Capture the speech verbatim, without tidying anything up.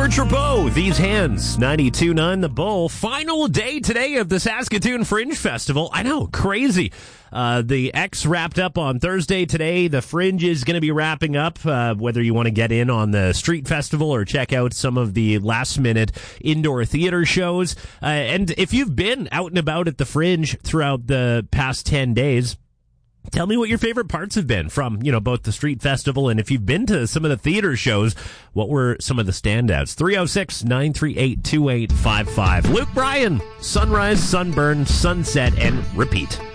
Stuart Trapeau, These Hands, ninety-two point nine The Bull. Final day today of the Saskatoon Fringe Festival. I know, crazy. Uh, the X wrapped up on Thursday today. The Fringe is going to be wrapping up, uh, whether you want to get in on the street festival or check out some of the last-minute indoor theater shows. Uh, and if you've been out and about at the Fringe throughout the past ten days, tell me what your favorite parts have been from, you know, both the street festival and if you've been to some of the theater shows, what were some of the standouts? three oh six, nine three eight, two eight five five. Luke Bryan, Sunrise, Sunburn, Sunset, and Repeat.